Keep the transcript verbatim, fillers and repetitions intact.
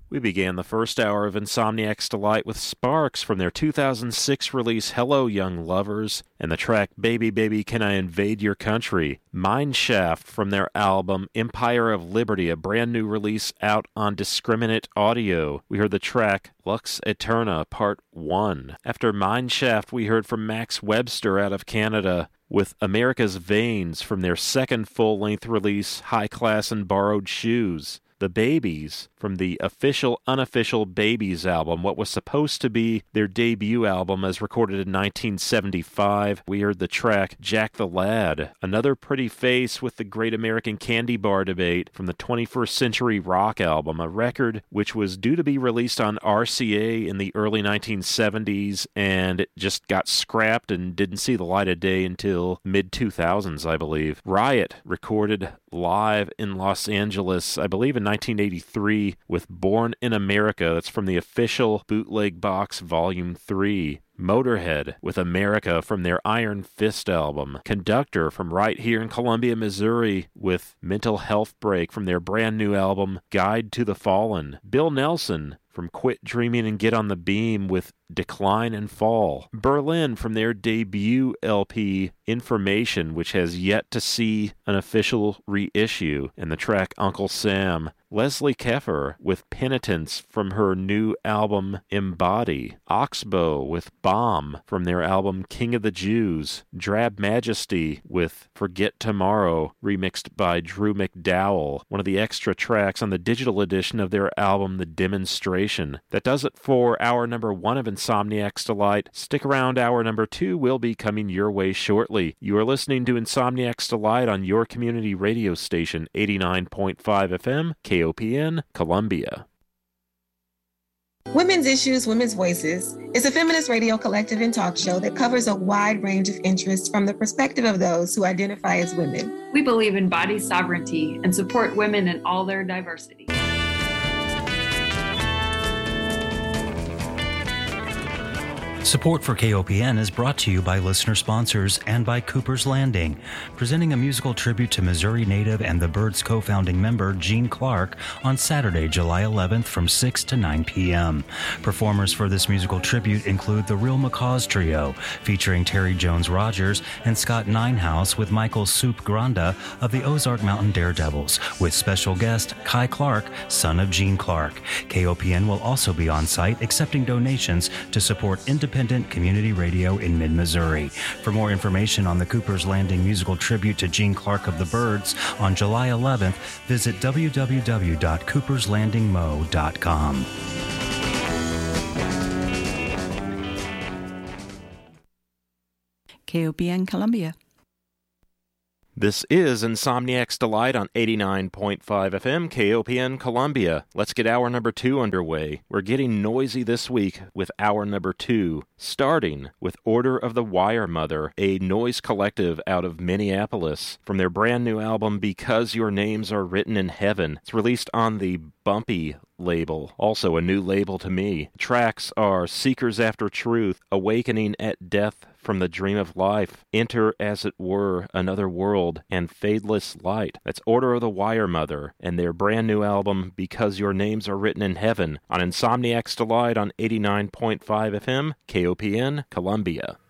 We began the first hour of Insomniac's Delight with Sparks from their two thousand six release Hello Young Lovers, and the track Baby Baby Can I Invade Your Country. Mineshaft from their album Empire of Liberty, a brand new release out on Discriminate Audio. We heard the track Lux Eterna Part one. After Mineshaft, we heard from Max Webster out of Canada with America's Veins from their second full-length release High Class and Borrowed Shoes. The Babies from the official Unofficial Babies album, what was supposed to be their debut album as recorded in nineteen seventy-five. We heard the track Jack the Lad, another pretty face with the Great American Candy Bar debate from the twenty-first Century Rock album, a record which was due to be released on R C A in the early nineteen seventies, and it just got scrapped and didn't see the light of day until mid two thousands, I believe. Riot recorded live in Los Angeles, I believe in nineteen eighty-three, with Born in America. That's from the official Bootleg Box Volume three. Motorhead with America from their Iron Fist album. Conductor from right here in Columbia, Missouri with Mental Health Break from their brand new album Guide to the Fallen. Bill Nelson from Quit Dreaming and Get on the Beam with Decline and Fall. Berlin from their debut L P Information, which has yet to see an official reissue, and the track Uncle Sam. Leslie Keffer with Penitence from her new album Embody. Oxbow with Bomb from their album King of the Jews. Drab Majesty with Forget Tomorrow, remixed by Drew McDowell, one of the extra tracks on the digital edition of their album The Demonstration. That does it for hour number one of Insomniac's Delight. Stick around, hour number two will be coming your way shortly. You are listening to Insomniac's Delight on your community radio station, eighty-nine point five F M, K O P N, Columbia. Women's Issues, Women's Voices is a feminist radio collective and talk show that covers a wide range of interests from the perspective of those who identify as women. We believe in body sovereignty and support women in all their diversity. Support for K O P N is brought to you by listener sponsors and by Cooper's Landing, presenting a musical tribute to Missouri native and the Byrds co-founding member Gene Clark on Saturday, July eleventh from six to nine p.m. Performers for this musical tribute include the Real Macaws Trio, featuring Terry Jones-Rogers and Scott Ninehouse with Michael Soup Granda of the Ozark Mountain Daredevils, with special guest Kai Clark, son of Gene Clark. K O P N will also be on site accepting donations to support independent community radio in mid-Missouri. For more information on the Cooper's Landing musical tribute to Gene Clark of the Byrds on July eleventh, visit w w w dot coopers landing mo dot com. K O P N Columbia. This is Insomniac's Delight on eighty-nine point five F M, K O P N Columbia. Let's get hour number two underway. We're getting noisy this week with hour number two, starting with Order of the Wire Mother, a noise collective out of Minneapolis, from their brand new album Because Your Names Are Written in Heaven. It's released on the Bumpy label, also a new label to me. Tracks are Seekers After Truth, Awakening at Death from the Dream of Life, Enter As It Were Another World, and Fadeless Light. That's Order of the Wire Mother and their brand new album Because Your Names Are Written in Heaven on Insomniac's Delight on eighty-nine point five F M, K O P N, Columbia.